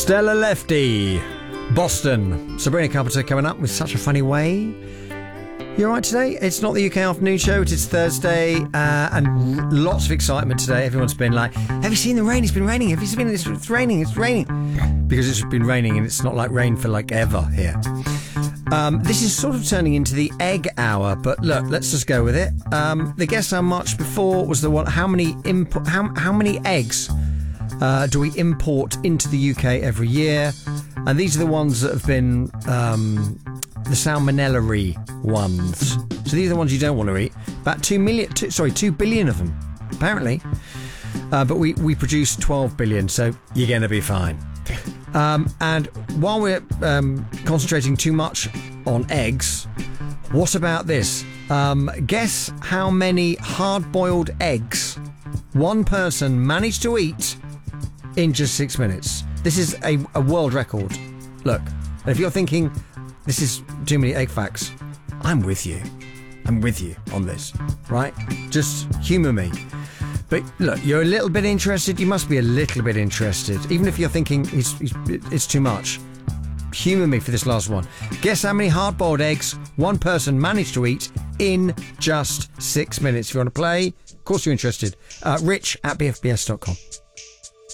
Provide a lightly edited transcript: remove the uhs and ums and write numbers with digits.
Stella Lefty, Boston. Sabrina Carpenter coming up with Such a Funny Way. You alright today? It's not the UK afternoon show, it's Thursday, and lots of excitement today. Everyone's been like, have you seen the rain? It's been raining. Have you seen this? It's raining. Because it's been raining and it's not like rain for like ever here. This is sort of turning into the egg hour, but look, let's just go with it. The guess how much before was the one, how many eggs do we import into the UK every year? And these are the ones that have been the salmonella-y ones. So these are the ones you don't want to eat. About 2 billion of them, apparently. But we produce 12 billion, so you're going to be fine. And while we're concentrating too much on eggs, what about this? Guess how many hard-boiled eggs one person managed to eat in just 6 minutes. This is a world record. Look, if you're thinking this is too many egg facts, I'm with you. I'm with you on this, right? Just humour me. But look, you're a little bit interested. You must be a little bit interested, even if you're thinking it's too much. Humour me for this last one. Guess how many hard-boiled eggs one person managed to eat in just 6 minutes. If you want to play, of course you're interested. Rich at bfbs.com.